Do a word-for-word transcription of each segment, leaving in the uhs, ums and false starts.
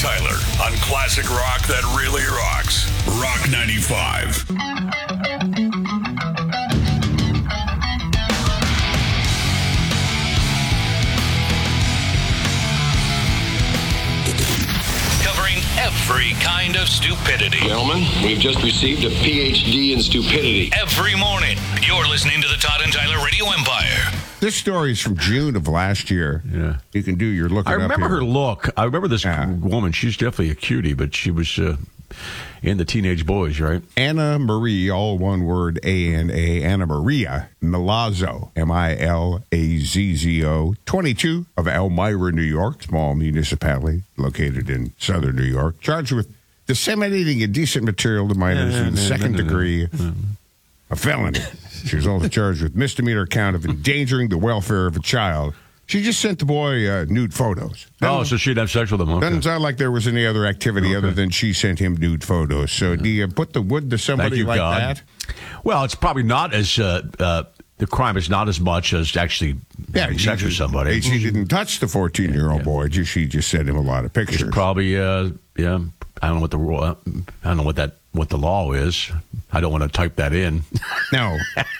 Tyler on classic rock that really rocks. Rock ninety-five. Covering every kind of stupidity. Gentlemen, we've just received a P H D in stupidity. Every morning, you're listening to the Todd and Tyler Radio Empire. This story is from June of last year. Yeah. You can do your looking I up remember here. her look. I remember this Yeah. woman. She's definitely a cutie, but she was uh, in the teenage boys, right? Anna Marie, all one word, A N A, Anna Maria Milazzo, M I L A Z Z O, twenty-two, of Elmira, New York, small municipality located in southern New York, charged with disseminating indecent material to minors Yeah, in the no, second no, no, no. degree, a felony. She was also charged with misdemeanor count of endangering the welfare of a child. She just sent the boy uh, nude photos. Oh, so she'd have sex with him. Okay. Doesn't sound like there was any other activity Okay. other than she sent him nude photos. So do you put the wood to somebody Thank you, like God. that? Well, it's probably not as uh, uh, the crime is not as much as actually having sex with somebody. She didn't touch the fourteen-year-old boy. Just, she just sent him a lot of pictures. It's probably, uh, yeah. I don't know what the rule. I don't know what that what the law is. I don't want to type that in. No.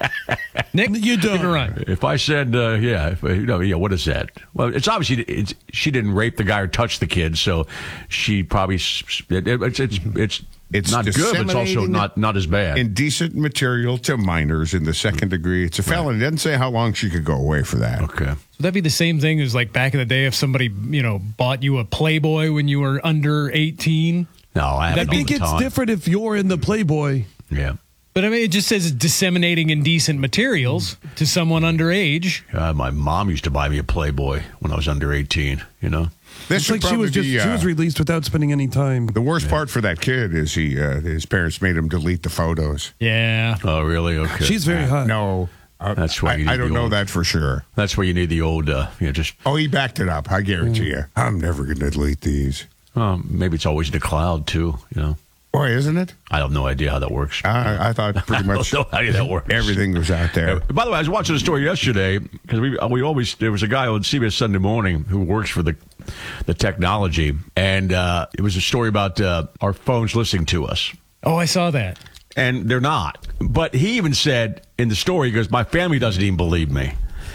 Nick, you don't. Right. If I said, uh, yeah, if, you know, yeah, what is that? Well, it's obviously it's, she didn't rape the guy or touch the kid, so she probably it, it's it's it's It's not good, but it's also disseminating not not as bad. Indecent material to minors in the second degree. It's a felony. It doesn't say how long she could go away for that. Okay. Would that be the same thing as like back in the day if somebody, you know, bought you a Playboy when you were under eighteen? No, I That'd haven't. I be all think the it's time. different if you're in the Playboy. Yeah. But I mean, it just says disseminating indecent materials to someone underage. Uh, my mom used to buy me a Playboy when I was under eighteen. You know. This It's would like she was probably just be, she uh, was released without spending any time. the worst part for that kid is he uh, his parents made him delete the photos. Yeah. Oh, really? Okay. She's very hot. No. Uh, That's why I, you need I don't the know old- that for sure. That's where you need the old, uh, you know, just. Oh, he backed it up. I guarantee you. I'm never going to delete these. Um, maybe it's always in the cloud too. You know. Boy, isn't it? I have no idea how that works. I, I thought pretty much I don't know how that works. everything was out there. By the way, I was watching a story yesterday because we we always there was a guy on C B S Sunday Morning who works for the the technology, and uh, it was a story about uh, our phones listening to us, Oh, I saw that. and they're not. But he even said in the story, he goes, "My family doesn't even believe me."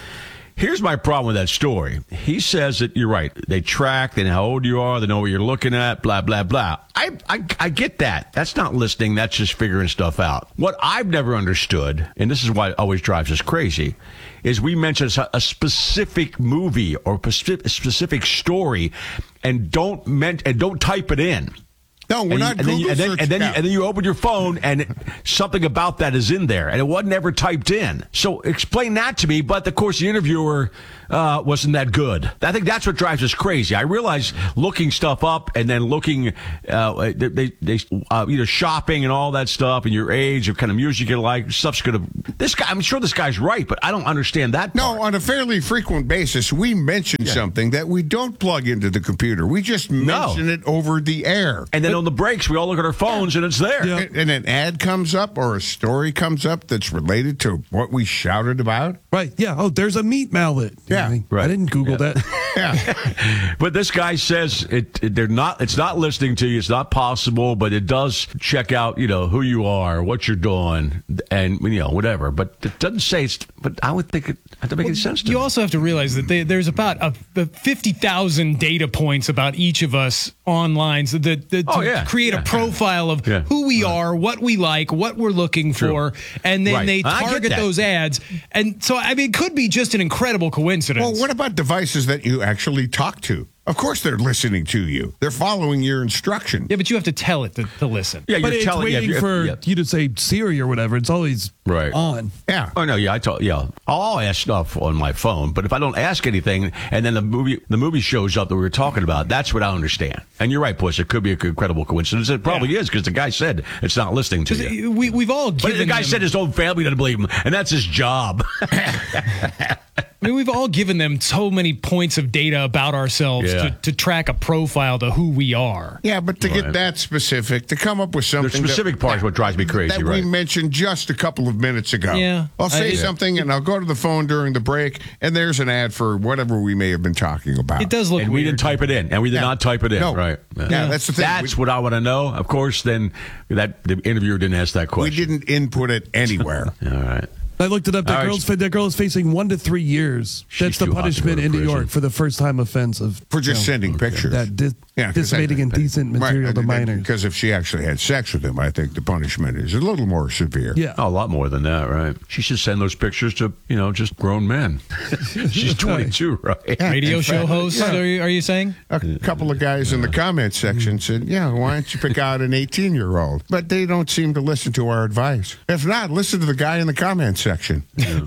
Here's my problem with that story. He says that you're right. They track, they know how old you are, they know what you're looking at, blah, blah, blah. I, I, I get that. That's not listening. That's just figuring stuff out. What I've never understood, and this is why it always drives us crazy, is we mention a specific movie or a specific story and don't men- and don't type it in. No, we're And, not you, and, then, you, Google and, then, search and, then you, now. and then you open your phone and it, something about that is in there, and it wasn't ever typed in. So explain that to me. But of course, the interviewer uh, wasn't that good. I think that's what drives us crazy. I realize looking stuff up and then looking, uh, they, they, uh, you know, shopping and all that stuff, and your age, what kind of music you like, stuff's gonna. This guy, I'm sure this guy's right, but I don't understand that. No, part. on a fairly frequent basis, we mention something that we don't plug into the computer. We just mention it over the air. And then on the breaks, we all look at our phones and it's there. Yeah. And, and an ad comes up or a story comes up that's related to what we shouted about. Right. Yeah. Oh, there's a meat mallet. You Yeah. know, I, Right. I didn't Google that. Yeah. But this guy says it, it. They're not. It's not listening to you. It's not possible. But it does check out. You know who you are, what you're doing, and you know whatever. But it doesn't say. It's. But I would think it. It doesn't make any sense to You me. also have to realize that they, there's about a, a fifty thousand data points about each of us online so that, that Oh, to yeah. create Yeah. a profile of Yeah. who we are, what we like, what we're looking True. for, and then Right. they I get target that. those ads. And so, I mean, it could be just an incredible coincidence. Well, what about devices that you actually talk to? Of course they're listening to you. They're following your instruction. yeah, but you have to tell it to, to listen. Yeah, But you're it's telling. yeah, waiting if- for yeah. you to say Siri or whatever. It's always Right. on. Yeah. Oh no, yeah, I told yeah. I'll ask stuff on my phone, but if I don't ask anything, and then the movie the movie shows up that we were talking about, that's what I understand. And you're right, Puss. It could be an incredible coincidence. It probably Yeah. is because the guy said it's not listening to 'Cause you. we, we've all But given the guy them- said his own family doesn't believe him, and that's his job. I mean, we've all given them so many points of data about ourselves Yeah. to, to track a profile to who we are. Yeah, but to Right. get that specific, to come up with something. The specific that, part is what drives me crazy, That right? we mentioned just a couple of minutes ago. Yeah. I'll say I- something and I'll go to the phone during the break, and there's an ad for whatever we may have been talking about. It does look And we weird. didn't type it in, and we did Yeah. not type it in, No. right? Yeah, that's the thing. That's We- what I want to know. Of course, then that the interviewer didn't ask that We question. didn't input it anywhere. All right. I looked it up. That All right. girl's that girl is facing one to three years. She's That's the too hot to punishment go to in New prison. York for the first time offense of For just sending pictures. that dis- Yeah, 'cause dissipating that- indecent material right, to and- minors. Because if she actually had sex with him, I think the punishment is a little more severe. Yeah. Oh, a lot more than that, right? She should send those pictures to, you know, just grown men. She's twenty-two, right? Radio in show fact, hosts, yeah. are, you, are you saying? A couple of guys in the comment section said, yeah, why don't you pick out an eighteen-year-old? But they don't seem to listen to our advice. If not, listen to the guy in the comment section.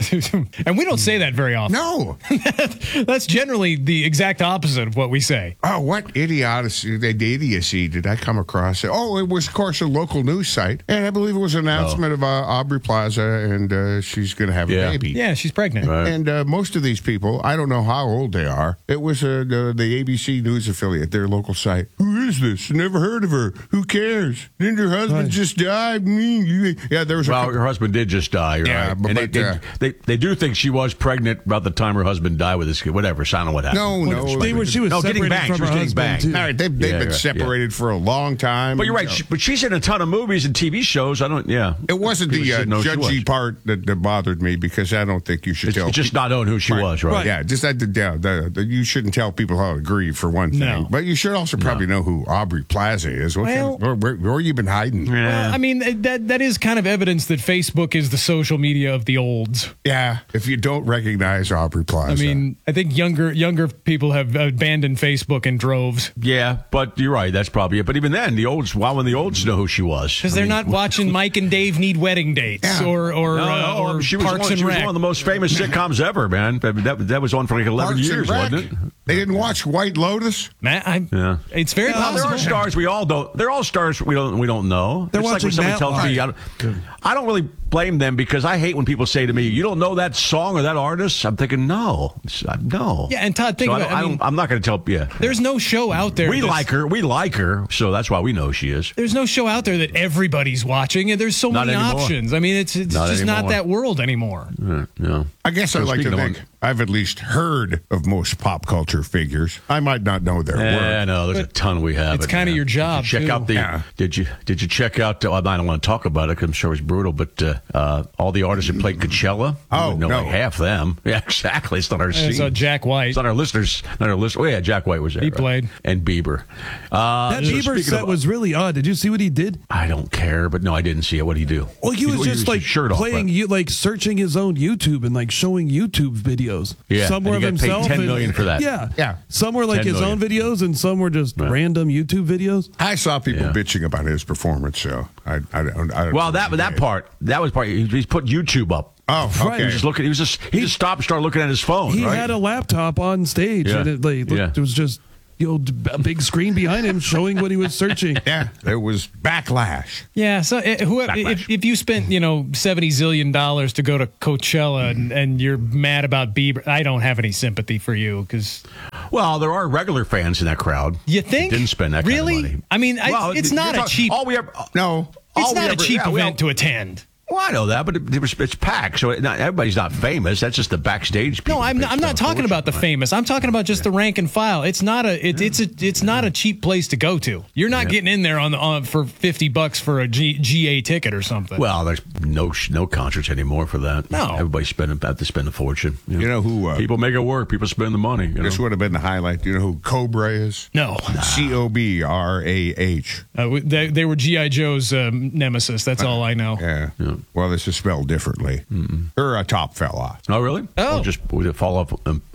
And we don't say that very often. No. That's generally the exact opposite of what we say. Oh, what idiocy, the idiocy did I come across? Oh, it was, of course, a local news site. And I believe it was an announcement of uh, Aubrey Plaza, and uh, she's going to have Yeah. a baby. Yeah, she's pregnant. Right. And uh, most of these people, I don't know how old they are. It was uh, the, the A B C News affiliate, their local site. Who is this? Never heard of her. Who cares? Didn't her husband Right. just die? Mm, you- Yeah, there was a Well, couple- her husband did just die, you're Yeah, right? but- and they, but, they, uh, they, they do think she was pregnant about the time her husband died with his kid. Whatever, so I don't know what happened. No, no. They were, she was No, getting separated banged. from She was her getting husband, banged. too. All right, they've, they've Yeah, been right, separated for a long time. But you're right. You know. She, but she's in a ton of movies and T V shows. I don't, yeah. It wasn't People the uh, should know she judgy was. part that, that bothered me, because I don't think you should It's tell just people. not knowing who she was, right? Yeah, just that. Yeah, the, the, you shouldn't tell people how to grieve for one thing, No. but you should also probably know who Aubrey Plaza is. What Well- kind of, where, where, where you been hiding? Yeah. Well, I mean, that that is kind of evidence that Facebook is the social media of the olds. Yeah, if you don't recognize Aubrey Plaza, I mean, I think younger younger people have abandoned Facebook in droves Yeah, but you're right. That's probably it. But even then, the olds, why wouldn't the olds know who she was? because I they're mean, not watching Mike and Dave Need Wedding Dates Yeah. or or, No, uh, no, or she was, Parks one, and she was Rec. one of the most famous sitcoms ever, man. That, that, that was on for like eleven Parks and years, Rec. wasn't it? They didn't watch White Lotus. Man, I, Yeah. It's very Well, there possible. are stars we all don't. They're all stars we don't. We don't know. They're it's like when watching somebody tells Matlock. me, I don't, I don't really blame them, because I hate when people say to me, "You don't know that song or that artist." I'm thinking, no, It's- I- no. Yeah, and Todd, think So I about it. don't- I I mean, don't, I'm not going to tell. Yeah, There's no show out there. we that's- like her. We like her, so that's why we know she is. There's no show out there that everybody's watching, and there's so Not many anymore. options. I mean, it's it's Not just not anymore. that world anymore. Uh, no. I guess I So like to speaking of think one- I've at least heard of most pop culture figures. I might not know their Yeah, work. no, there's a ton we have. It's kinda man. your Did job, you check too. out the. Yeah. Did you Did you check out? I don't want to talk about it because I'm sure it's brutal. But uh, uh, all the artists that played Coachella. Oh, you wouldn't know no. like half them. Yeah, exactly. It's not our And scene. so Jack White. It's not our listeners. Not our listeners. Oh yeah, Jack White was there. He right? played. And Bieber. Uh, That so Bieber speaking set of- was really odd. Did you see what he did? I don't care, but no, I didn't see it. What did he do? Well, he was He- just his like shirt off, playing, right? you like searching his own YouTube and like showing YouTube videos. Yeah, some were and of he got paid himself. ten and- million for that. Yeah, Yeah. Some were like ten his million. own videos, and some were just Right. random YouTube videos. I saw people Yeah. bitching about his performance, so I, I, don't, I don't Well, know that what he that did. part that was part. he- He's put YouTube up. Oh, Right. He okay. was just looking. He was just he, just stopped and started looking at his phone. He right? had a laptop on stage, Yeah. and it, like, looked, Yeah. it was just you know a big screen behind him showing what he was searching. Yeah, there was backlash. Yeah, so uh, whoever, if, if you spent you know seventy zillion dollars to go to Coachella and, and you're mad about Bieber, I don't have any sympathy for you because Well, there are regular fans in that crowd. you think Didn't spend that really. kind of money. I mean, I, Well, it's you're not a talking- cheap. All we ever, No. It's all we not a ever- cheap yeah, we event all- to attend. Well, I know that, but it, it's, it's packed, so it, not, everybody's not famous. That's just the backstage. People No, I'm pay I'm not stuff, talking about the unfortunately. famous. I'm talking about just the rank and file. It's not a it, it's a it's not a cheap place to go to. You're not Yeah. getting in there on the on, for fifty bucks for a G, GA ticket or something. Well, there's no sh- no concerts anymore for that. No. Everybody's spending have to spend a fortune. You know who? Uh, People make it work. People spend the money. You know? this would have been the highlight. Do you know who Cobra is? no, C O B R A H. uh, they, they were G I Joe's um, nemesis. That's all I know. Yeah. Well, this is spelled differently. Her uh, top fell off. Oh, really? Oh. Or just would it fall off um,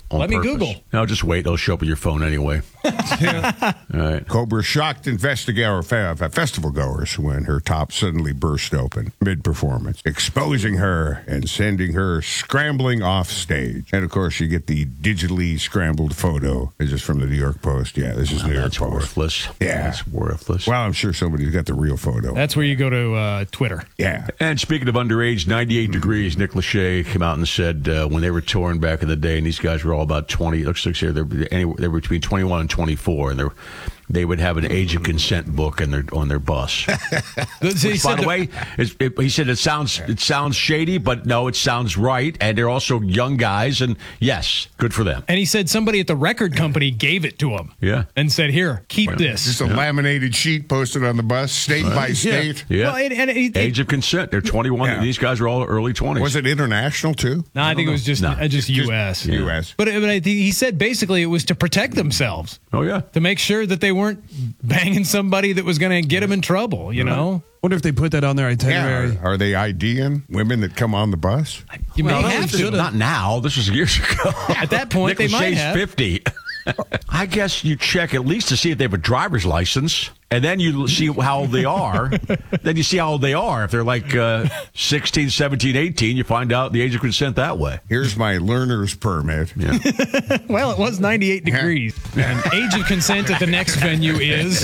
on Let me purpose. Google. No, just wait. They'll show up on your phone anyway. All right. Cobra shocked investigator fe- festival goers when her top suddenly burst open mid-performance, exposing her and sending her scrambling off stage. And of course, you get the digitally scrambled photo. This is from the New York Post. Yeah, this is Oh, New York that's Post. worthless. Yeah. That's worthless. Well, I'm sure somebody's got the real photo. That's where you go to uh, Twitter. Yeah. And speaking of underage, ninety-eight degrees, Nick Lachey came out and said uh, when they were touring back in the day, and these guys were all about twenty, looks like they're, they're, anywhere, they were between twenty-one and twenty-four, and they're, they would have an age of consent book in their, on their bus. Which, by the way, it, it, he said it sounds it sounds shady, but no, it sounds right, and they're also young guys, and yes, good for them. And he said somebody at the record company gave it to him. Yeah. And said, here, keep Yeah. this. Just a yeah. laminated sheet posted on the bus, state Right. by state. Yeah. Well, and, and it, Age of consent. They're twenty-one. Yeah. These guys are all early twenties. Was it international, too? No, I, I think know. it was just No. uh, just U S. Just U S. But, but I, he said basically it was to protect themselves. Oh, yeah. To make sure that they weren't banging somebody that was going to get them in trouble, you know? Wonder if they put that on their itinerary. Yeah. Are, are they IDing women that come on the bus? You Well, may that have was- to. Not now. This was years ago. At that point, Nick they might Lachey's have. fifty. I guess you check at least to see if they have a driver's license, and then you see how old they are. Then you see how old they are. If they're like uh, sixteen, seventeen, eighteen, you find out the age of consent that way. Here's my learner's permit. Yeah. Well, it was ninety-eight degrees. And age of consent at the next venue is...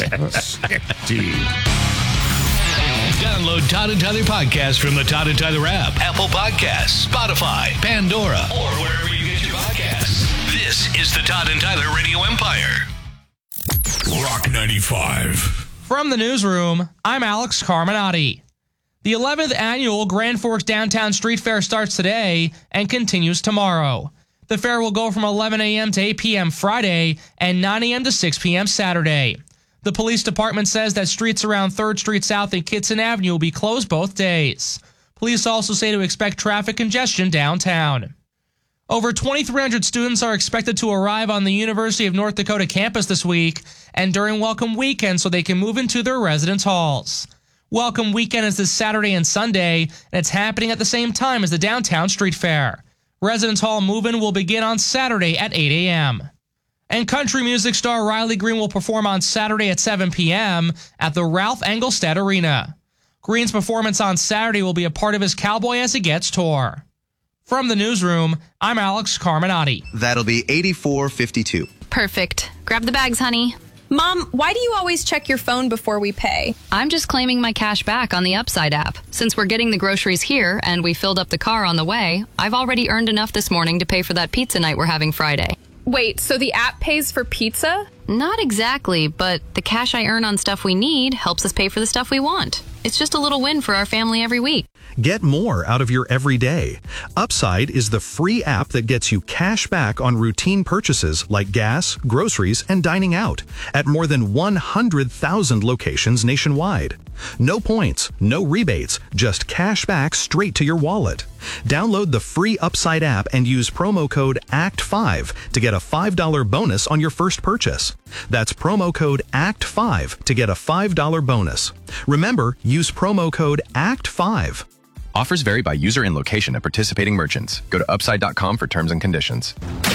Download Todd and Tyler podcast from the Todd and Tyler app, Apple Podcasts, Spotify, Pandora, or wherever you get your podcasts. This is the Todd and Tyler Radio Empire. Rock ninety-five. From the newsroom, I'm Alex Carminati. The eleventh annual Grand Forks Downtown Street Fair starts today and continues tomorrow. The fair will go from eleven a.m. to eight p.m. Friday and nine a.m. to six p.m. Saturday. The police department says that streets around third Street South and Kitson Avenue will be closed both days. Police also say to expect traffic congestion downtown. Over twenty-three hundred students are expected to arrive on the University of North Dakota campus this week and during Welcome Weekend so they can move into their residence halls. Welcome Weekend is this Saturday and Sunday, and it's happening at the same time as the Downtown Street Fair. Residence Hall move-in will begin on Saturday at eight a.m. And country music star Riley Green will perform on Saturday at seven p.m. at the Ralph Engelstad Arena. Green's performance on Saturday will be a part of his Cowboy As It Gets tour. From the newsroom, I'm Alex Carminati. That'll be eighty-four fifty-two. Perfect. Grab the bags, honey. Mom, why do you always check your phone before we pay? I'm just claiming my cash back on the Upside app. Since we're getting the groceries here and we filled up the car on the way, I've already earned enough this morning to pay for that pizza night we're having Friday. Wait, so the app pays for pizza? Not exactly, but the cash I earn on stuff we need helps us pay for the stuff we want. It's just a little win for our family every week. Get more out of your everyday. Upside is the free app that gets you cash back on routine purchases like gas, groceries, and dining out at more than one hundred thousand locations nationwide. No points, no rebates, just cash back straight to your wallet. Download the free Upside app and use promo code A C T five to get a five dollars bonus on your first purchase. That's promo code A C T five to get a five dollars bonus. Remember, use promo code A C T five. Offers vary by user and location at participating merchants. Go to upside dot com for terms and conditions.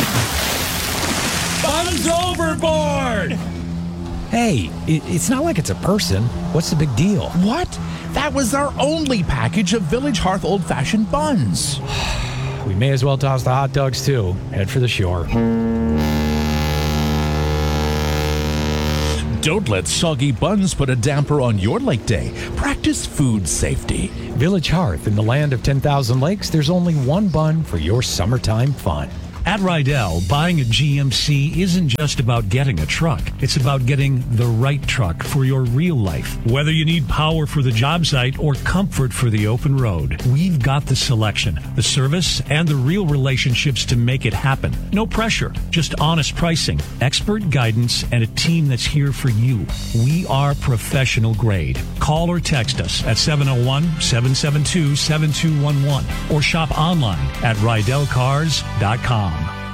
Fun's overboard! Hey, it, it's not like it's a person. What's the big deal? What? That was our only package of Village Hearth old-fashioned buns. We may as well toss the hot dogs, too. Head for the shore. Don't let soggy buns put a damper on your lake day. Practice food safety. Village Hearth, in the land of ten thousand lakes, there's only one bun for your summertime fun. At Rydell, buying a G M C isn't just about getting a truck. It's about getting the right truck for your real life. Whether you need power for the job site or comfort for the open road, we've got the selection, the service, and the real relationships to make it happen. No pressure, just honest pricing, expert guidance, and a team that's here for you. We are professional grade. Call or text us at seven oh one, seven seven two, seven two one one or shop online at rydell cars dot com.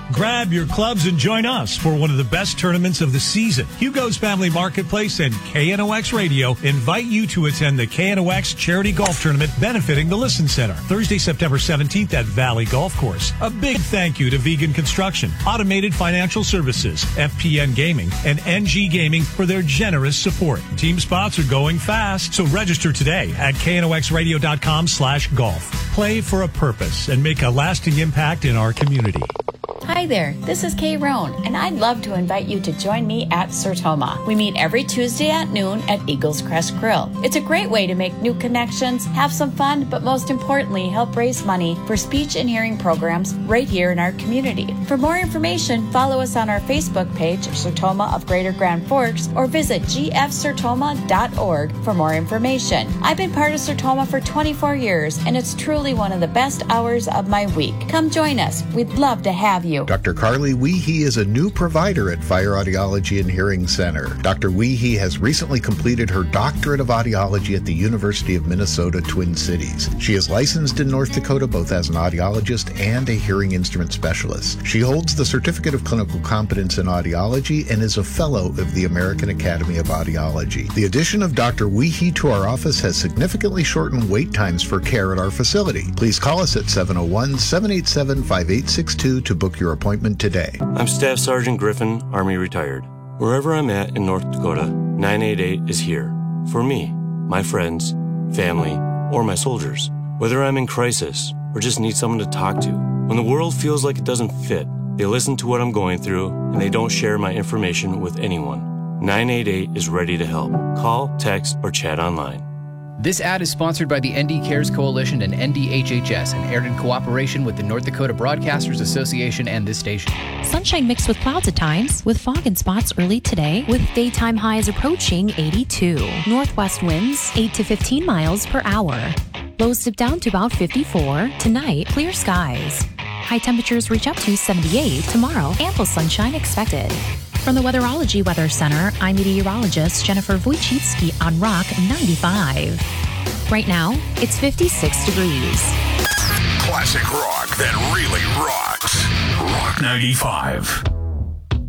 Grab your clubs and join us for one of the best tournaments of the season. Hugo's Family Marketplace and K N O X Radio invite you to attend the K N O X Charity Golf Tournament benefiting the Listen Center, Thursday, September seventeenth at Valley Golf Course. A big thank you to Vegan Construction, Automated Financial Services, F P N Gaming, and N G Gaming for their generous support. Team spots are going fast, so register today at K N O X radio dot com slash golf. Play for a purpose and make a lasting impact in our community. Hi there, this is Kay Roan, and I'd love to invite you to join me at Sertoma. We meet every Tuesday at noon at Eagles Crest Grill. It's a great way to make new connections, have some fun, but most importantly, help raise money for speech and hearing programs right here in our community. For more information, follow us on our Facebook page, Sertoma of Greater Grand Forks, or visit g f sertoma dot org for more information. I've been part of Sertoma for twenty-four years, and it's truly one of the best hours of my week. Come join us. We'd love to have you. Doctor Carly Weehee is a new provider at Fire Audiology and Hearing Center. Doctor Weehee has recently completed her doctorate of audiology at the University of Minnesota Twin Cities. She is licensed in North Dakota both as an audiologist and a hearing instrument specialist. She holds the Certificate of Clinical Competence in Audiology and is a fellow of the American Academy of Audiology. The addition of Doctor Weehee to our office has significantly shortened wait times for care at our facility. Please call us at seven oh one, seven eight seven, five eight six two to book your appointment today. I'm Staff Sergeant Griffin, Army retired. Wherever I'm at in North Dakota, nine eight eight is here. For me, my friends, family, or my soldiers. Whether I'm in crisis or just need someone to talk to. When the world feels like it doesn't fit, they listen to what I'm going through and they don't share my information with anyone. nine eight eight is ready to help. Call, text, or chat online. This ad is sponsored by the N D Cares Coalition and N D H H S and aired in cooperation with the North Dakota Broadcasters Association and this station. Sunshine mixed with clouds at times, with fog and spots early today, with daytime highs approaching eighty-two. Northwest winds eight to fifteen miles per hour. Lows dip down to about fifty-four. Tonight, clear skies. High temperatures reach up to seventy-eight. Tomorrow, ample sunshine expected. From the Weatherology Weather Center, I'm meteorologist Jennifer Wojcicki on Rock ninety-five. Right now, it's fifty-six degrees. Classic rock that really rocks. Rock ninety-five.